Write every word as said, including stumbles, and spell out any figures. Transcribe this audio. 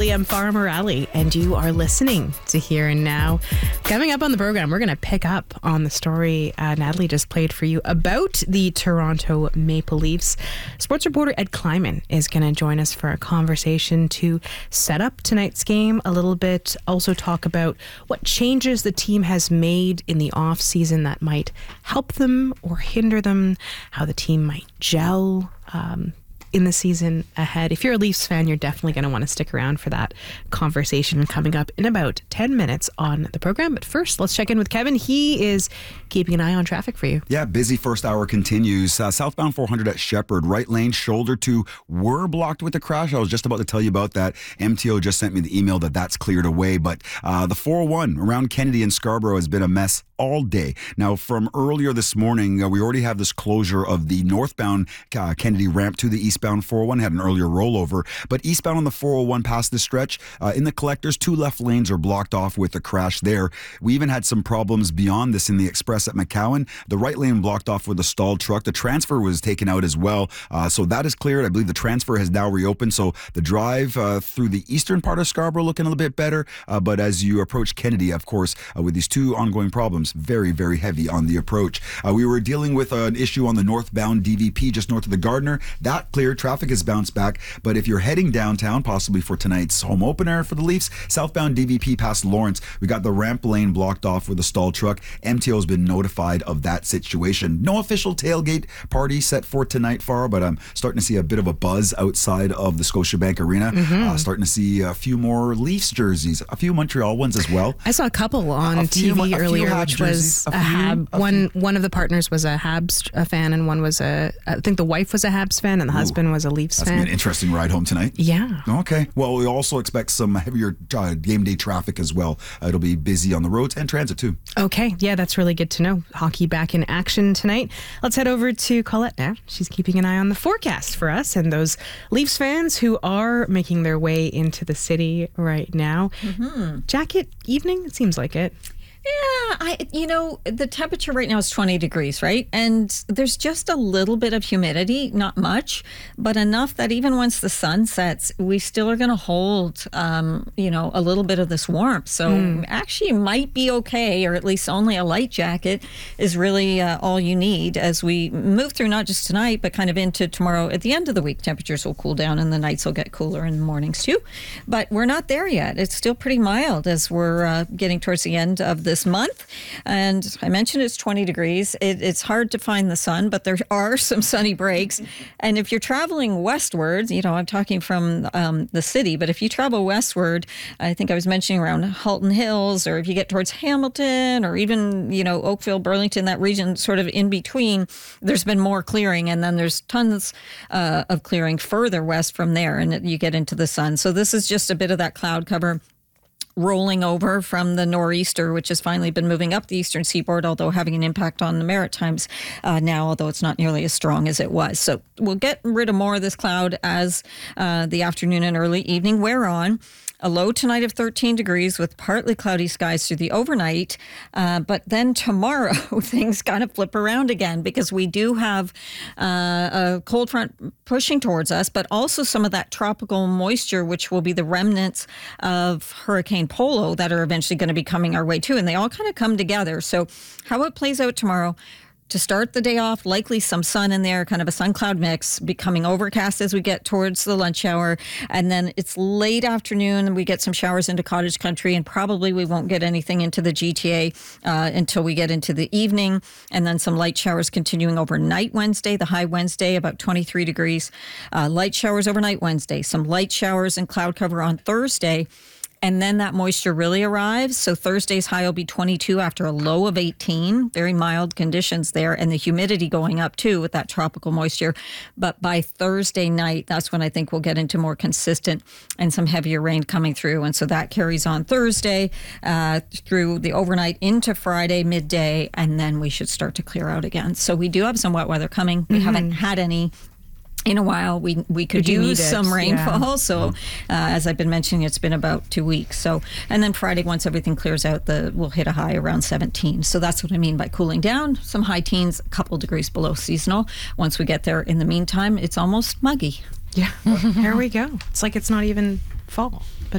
everybody. I'm Farah Morali, and you are listening to Here and Now. Coming up on the program, we're going to pick up on the story uh, Natalie just played for you about the Toronto Maple Leafs. Sports reporter Ed Kleiman is going to join us for a conversation to set up tonight's game a little bit. Also talk about what changes the team has made in the off season that might help them or hinder them, how the team might gel um, in the season ahead. If you're a Leafs fan, you're definitely going to want to stick around for that conversation coming up in about ten minutes on the program. But first, let's check in with Kevin. He is keeping an eye on traffic for you. Yeah, busy first hour continues. Uh, southbound four hundred at Shepherd, right lane, shoulder two were blocked with the crash. I was just about to tell you about that. M T O just sent me the email that that's cleared away. But uh, the four oh one around Kennedy and Scarborough has been a mess all day. Now, from earlier this morning, uh, we already have this closure of the northbound uh, Kennedy ramp to the eastbound four oh one. Had an earlier rollover, but eastbound on the four oh one past this stretch, uh, in the collectors, two left lanes are blocked off with the crash there. We even had some problems beyond this in the express at McCowan. The right lane blocked off with a stalled truck. The transfer was taken out as well, uh, so that is cleared. I believe the transfer has now reopened, so the drive uh, through the eastern part of Scarborough looking a little bit better, uh, but as you approach Kennedy, of course, uh, with these two ongoing problems, very, very heavy on the approach. Uh, we were dealing with uh, an issue on the northbound D V P just north of the Gardner. That cleared. Traffic has bounced back, but if you're heading downtown, possibly for tonight's home opener for the Leafs, southbound D V P past Lawrence, we got the ramp lane blocked off with a stalled truck. M T O has been notified of that situation. No official tailgate party set for tonight, Farah, but I'm starting to see a bit of a buzz outside of the Scotiabank Arena. Mm-hmm. Uh, starting to see a few more Leafs jerseys, a few Montreal ones as well. I saw a couple on a T V few, earlier, which jerseys, was a, a few, Hab. A one one of the partners was a Habs a fan, and one was a, I think the wife was a Habs fan, and the Ooh, husband was a Leafs that's fan. That's an interesting ride home tonight. Yeah. Okay. Well, we also expect some heavier uh, game day traffic as well. Uh, it'll be busy on the roads and transit too. Okay. Yeah, that's really good to know. Hockey back in action tonight. Let's head over to Colette now. She's keeping an eye on the forecast for us and those Leafs fans who are making their way into the city right now. Mm-hmm. Jacket evening? It seems like it. Yeah, I you know, the temperature right now is twenty degrees, right? And there's just a little bit of humidity, not much, but enough that even once the sun sets, we still are going to hold, um, you know, a little bit of this warmth. So mm. actually might be okay, or at least only a light jacket is really uh, all you need as we move through not just tonight, but kind of into tomorrow. At the end of the week, temperatures will cool down and the nights will get cooler in the mornings too. But we're not there yet. It's still pretty mild as we're uh, getting towards the end of the this month. And I mentioned it's twenty degrees. It, it's hard to find the sun, but there are some sunny breaks. And if you're traveling westward, you know, I'm talking from um, the city, but if you travel westward, I think I was mentioning around Halton Hills, or if you get towards Hamilton, or even, you know, Oakville, Burlington, that region sort of in between, there's been more clearing. And then there's tons uh, of clearing further west from there, and you get into the sun. So this is just a bit of that cloud cover rolling over from the nor'easter, which has finally been moving up the eastern seaboard, although having an impact on the Maritimes uh, now, although it's not nearly as strong as it was. So we'll get rid of more of this cloud as uh, the afternoon and early evening wear on. A low tonight of thirteen degrees with partly cloudy skies through the overnight. Uh, but then tomorrow, things kind of flip around again, because we do have uh, a cold front pushing towards us, but also some of that tropical moisture, which will be the remnants of Hurricane Polo that are eventually going to be coming our way too. And they all kind of come together. So how it plays out tomorrow: to start the day off, likely some sun in there, kind of a sun-cloud mix, becoming overcast as we get towards the lunch hour. And then it's late afternoon, and we get some showers into cottage country, and probably we won't get anything into the G T A uh, until we get into the evening. And then some light showers continuing overnight Wednesday, the high Wednesday, about twenty-three degrees. Uh, light showers overnight Wednesday, some light showers and cloud cover on Thursday. And then that moisture really arrives. So Thursday's high will be twenty-two after a low of eighteen. Very mild conditions there. And the humidity going up too with that tropical moisture. But by Thursday night, that's when I think we'll get into more consistent and some heavier rain coming through. And so that carries on Thursday uh, through the overnight into Friday midday. And then we should start to clear out again. So we do have some wet weather coming. We mm-hmm. haven't had any in a while. We we could use some rainfall. Yeah. So uh, as I've been mentioning, it's been about two weeks. So and then Friday, once everything clears out, the we'll hit a high around seventeen. So that's what I mean by cooling down. Some high teens, a couple degrees below seasonal. Once we get there, in the meantime, it's almost muggy. Yeah, here we go. It's like it's not even fall, but